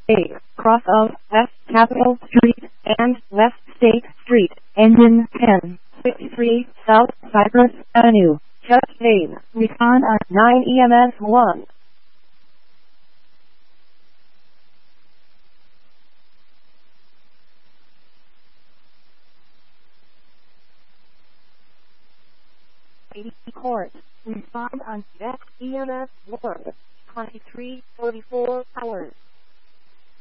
A. Cross of West Capitol Street and West State Street. Engine 1063 South Cypress Avenue. Just Lane. Recon on 9 EMS 1. Court. Respond on Jet EMS 1. 2344 hours.